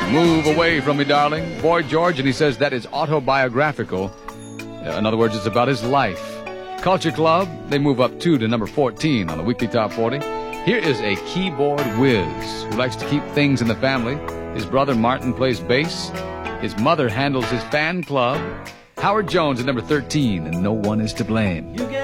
Move Away From Me, Darling. Boy George, and he says that is autobiographical. In other words, it's about his life. Culture Club, they move up 2 to number 14 on the weekly top 40. Here is a keyboard whiz who likes to keep things in the family. His brother Martin plays bass. His mother handles his fan club. Howard Jones at number 13, and No One Is to Blame. You get